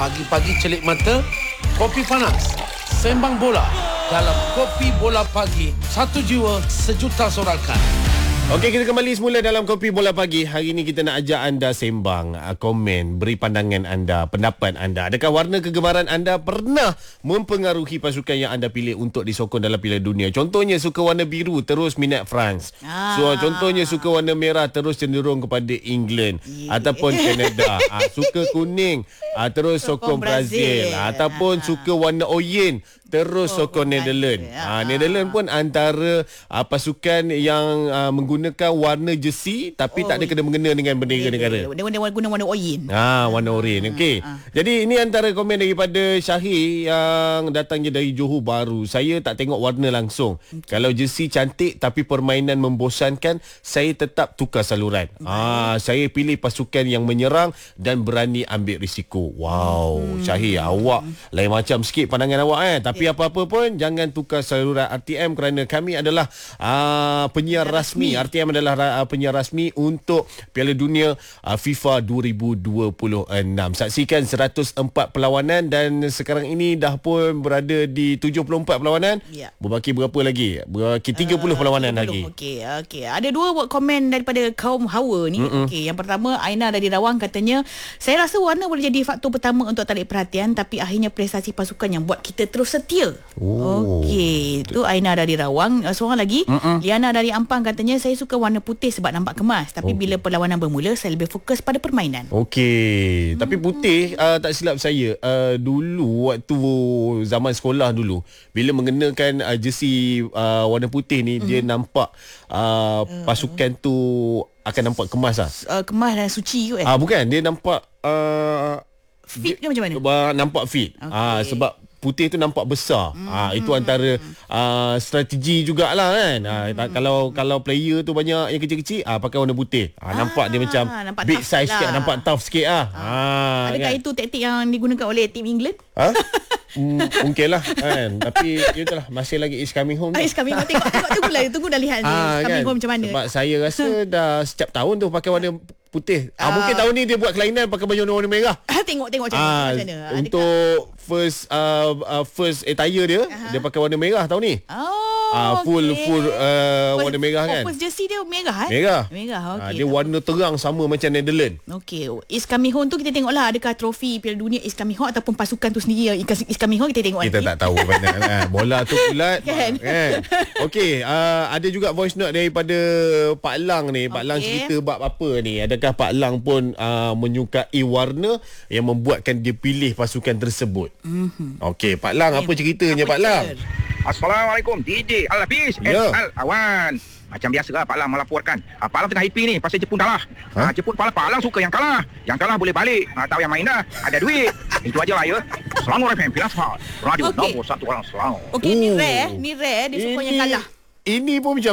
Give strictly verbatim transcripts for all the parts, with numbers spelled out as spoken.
Pagi-pagi celik mata, kopi panas, sembang bola dalam Kopi Bola Pagi. Satu jiwa, sejuta sorakan. Okey, kita kembali semula dalam Kopi Bola Pagi. Hari ini kita nak ajak anda sembang, komen, beri pandangan anda, pendapat anda. Adakah warna kegemaran anda pernah mempengaruhi pasukan yang anda pilih untuk disokong dalam Piala Dunia? Contohnya suka warna biru, terus minat France. Ah. So contohnya suka warna merah, terus cenderung kepada England, yeah, ataupun Canada. ah, suka kuning, ah, terus sokong, sokong Brazil, Brazil. Ataupun ah. suka warna oyen, terus oh, sokong Netherlands. Ah, Netherlands pun antara ah, pasukan yang ah, menggunakan warna jersey tapi oh, tak ada kena-mengena dengan bendera yeah, negara. Dia guna warna oren. Ah, warna oren. Okey. Ah, ah. Jadi ini antara komen daripada Syahir yang datangnya dari Johor Bahru. Saya tak tengok warna langsung. Okay. Kalau jersey cantik tapi permainan membosankan, saya tetap tukar saluran. Okay. Ah, saya pilih pasukan yang menyerang dan berani ambil risiko. Wow, hmm. Syahir, awak lain macam sikit pandangan awak eh. Tapi Tapi apa-apa pun jangan tukar saluran R T M kerana kami adalah uh, penyiar rasmi. rasmi. R T M adalah uh, penyiar rasmi untuk Piala Dunia uh, FIFA dua ribu dua puluh enam. Saksikan seratus empat perlawanan dan sekarang ini dah pun berada di tujuh puluh empat perlawanan. Ya. Berbaki berapa lagi? Berbaki tiga puluh uh, perlawanan tiga puluh lagi. Okey, okey. Ada dua komen daripada kaum Hawa ni. Okey, yang pertama Aina dari Rawang katanya, saya rasa warna boleh jadi faktor pertama untuk tarik perhatian tapi akhirnya prestasi pasukan yang buat kita terus setia. Oh. Okey, tu Aina dari Rawang. Seorang lagi, Mm-mm. Liana dari Ampang katanya, saya suka warna putih sebab nampak kemas, tapi okay. bila perlawanan bermula saya lebih fokus pada permainan. Okey, hmm. tapi putih uh, tak silap saya uh, dulu waktu zaman sekolah dulu bila mengenakan uh, jersey uh, warna putih ni, mm. dia nampak uh, pasukan tu akan nampak kemas ah. Uh, kemas dan suci kot eh. Ah uh, bukan, dia nampak uh, fit ke macam mana? Nampak fit. Okay. Ah uh, sebab putih tu nampak besar. Hmm. Ah itu antara uh, strategi jugalah kan. Ah hmm. kalau kalau player tu banyak yang kecil-kecil, ah pakai warna putih. Ah, ah nampak dia macam nampak big size lah. Sikit, nampak tough sikit ah. ah Adakah kan? Itu taktik yang digunakan oleh tim England? Ha? Hmm, mungkinlah kan. Tapi itulah, masih lagi is coming home. Ah, is coming home. Tengok, tengok tunggulah, tunggu dah lihat ni ah, coming kan? Home macam mana. Sebab saya rasa dah setiap tahun tu pakai warna putih. Ah, ah mungkin tahun ni dia buat kelainan pakai baju warna merah. tengok tengok macam ah, mana. Untuk first uh, uh, first attire dia, uh-huh. dia pakai warna merah tahun ni. Oh. Ah, full okay. full uh, warna merah kan. Oh, first jersey dia merah eh? Merah. Merah, okey. Ah, dia warna terang sama macam Netherlands. Okey. Is coming home tu kita tengoklah adakah trofi Piala Dunia is coming home ataupun pasukan tu sendiri yang is coming home, kita tengok kita nanti. Tak tahu mana kan. Bola tu bulat kan. kan. Okey, uh, ada juga voice note daripada Pak Lang ni. Pak okay. Lang cerita bab apa ni? Adakah Pak Lang pun uh, menyukai warna yang membuatkan dia pilih pasukan tersebut? Mm-hmm. Okey, Pak Lang, okay. apa ceritanya apa Pak Lang? Assalamualaikum D J Al-Hafiz yeah. Al-Awan. Macam biasa lah Pak Lang melaporkan. ah, Pak Lang tengah happy ni pasal Jepun kalah. ha? ah, Jepun Pak Lang, Pak Lang suka yang kalah. Yang kalah boleh balik. ah, Tahu yang main dah, ada duit. Itu aja lah ya. Selangor F M Pilas Radio okay. nombor satu orang Selangor. Okey, ni rare Ni rare dia suka yang kalah. Ini pun macam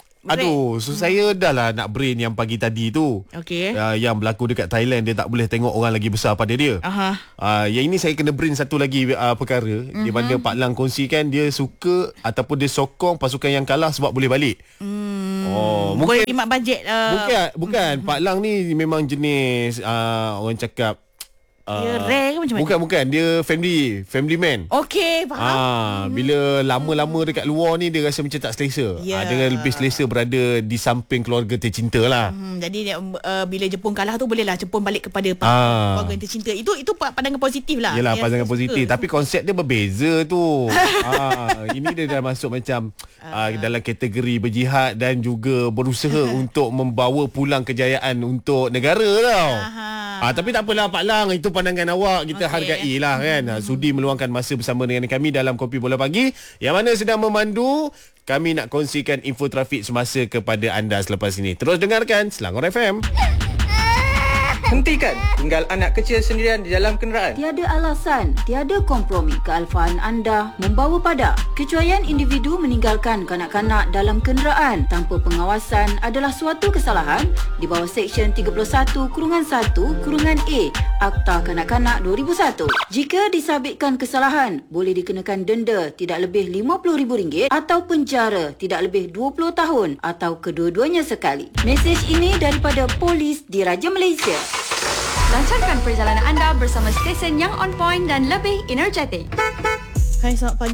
aduh, so hmm. saya dah lah nak brain yang pagi tadi tu. Okey. Uh, yang berlaku dekat Thailand, dia tak boleh tengok orang lagi besar pada dia. Aha. Uh, yang ini saya kena brain satu lagi uh, perkara mm-hmm. di mana Pak Lang kongsikan dia suka ataupun dia sokong pasukan yang kalah sebab boleh balik. Hmm. Oh, mungkin boleh jimat bajet. Uh, bukan, bukan. Mm-hmm. Pak Lang ni memang jenis uh, orang cakap dia rare ke macam mana? Bukan, bukan. Dia family family man. Okey, faham. Ah, bila lama-lama dekat luar ni dia rasa macam tak selesa. Yeah. Ah, dia lebih selesa berada di samping keluarga tercinta lah. Hmm, jadi uh, bila Jepun kalah tu bolehlah Jepun balik kepada ah. keluarga yang tercinta. Itu itu pandangan positif lah. Yalah, pandangan positif. Suka. Tapi konsep dia berbeza tu. ah, ini dia dah masuk macam uh, dalam kategori berjihad dan juga berusaha untuk membawa pulang kejayaan untuk negara tau. Ah, tapi tak apalah Pak Lang, itu pandangan awak, kita okay. hargai lah kan. hmm. Sudi meluangkan masa bersama dengan kami dalam Kopi Bola Pagi, yang mana sedang memandu. Kami nak kongsikan info trafik semasa kepada anda selepas ini. Terus dengarkan Selangor F M. Hentikan tinggal anak kecil sendirian di dalam kenderaan. Tiada alasan, tiada kompromi kealfaan anda membawa pada kecuaian individu meninggalkan kanak-kanak dalam kenderaan tanpa pengawasan adalah suatu kesalahan di bawah Seksyen tiga puluh satu kurungan satu kurungan A Akta Kanak-Kanak dua ribu satu. Jika disabitkan kesalahan, boleh dikenakan denda tidak lebih lima puluh ribu ringgit atau penjara tidak lebih dua puluh tahun atau kedua-duanya sekali. Mesej ini daripada Polis Diraja Malaysia. Lancarkan perjalanan anda bersama stesen yang on point dan lebih energetik. Hai, selamat pagi.